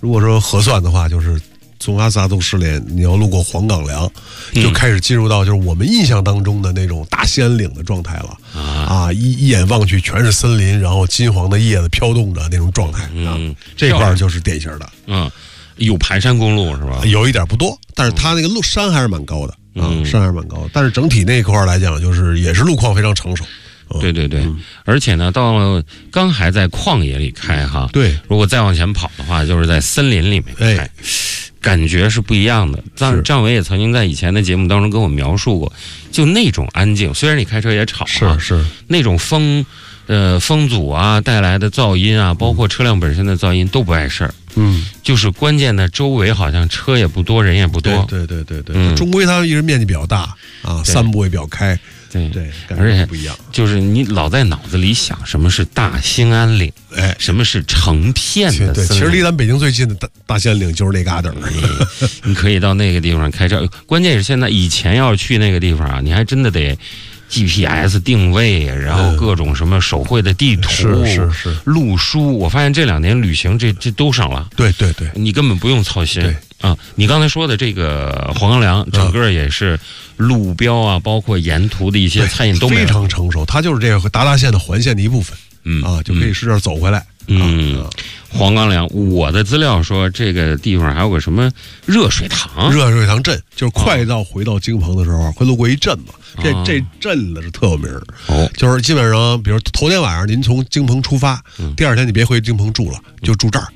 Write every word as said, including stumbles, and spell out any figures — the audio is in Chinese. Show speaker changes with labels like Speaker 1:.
Speaker 1: 如果说核算的话，就是从阿萨杜失联，你要路过黄岗梁，就开始进入到就是我们印象当中的那种大兴安岭的状态了。啊, 啊一一眼望去全是森林，然后金黄的叶子飘动着那种状态。嗯，啊、这块就是典型的。
Speaker 2: 嗯，有盘山公路是吧？
Speaker 1: 有一点不多，但是它那个路山还是蛮高的。啊，山还是蛮高的，但是整体那块来讲，就是也是路况非常成熟。
Speaker 2: 对对对，嗯、而且呢，到了刚还在旷野里开哈，
Speaker 1: 对，
Speaker 2: 如果再往前跑的话，就是在森林里面开，哎、感觉是不一样的。张张伟也曾经在以前的节目当中跟我描述过，就那种安静，虽然你开车也吵、啊，
Speaker 1: 是是
Speaker 2: 那种风，呃，风阻啊带来的噪音啊，包括车辆本身的噪音都不碍事儿。嗯，就是关键的周围好像车也不多，人也不多。
Speaker 1: 对对对对对，嗯、中规它一人面积比较大啊，散步也比较开。
Speaker 2: 对
Speaker 1: 对，
Speaker 2: 而且
Speaker 1: 不一样，
Speaker 2: 就是你老在脑子里想什么是大兴安岭，哎，什么是成片的森林。
Speaker 1: 对，其实离咱北京最近的大大兴安岭就是那旮瘩、
Speaker 2: 哎。你可以到那个地方开车，关键是现在以前要是去那个地方啊，你还真的得 G P S 定位，然后各种什么手绘的地图、
Speaker 1: 是是是
Speaker 2: 路书。我发现这两年旅行这这都省了。
Speaker 1: 对对对，
Speaker 2: 你根本不用操心。对啊，你刚才说的这个黄岗梁，整个也是路标啊，包括沿途的一些餐饮都
Speaker 1: 非常成熟，它就是这个达达线的环线的一部分。嗯啊，就可以是这儿走回来。
Speaker 2: 嗯，啊、黄岗梁，我的资料说这个地方还有个什么热水塘，
Speaker 1: 热水塘镇，就是快到回到京棚的时候，会路过一镇嘛。这这镇子是特有名儿，哦，就是基本上，比如头天晚上您从京棚出发，嗯、第二天你别回京棚住了，就住这儿，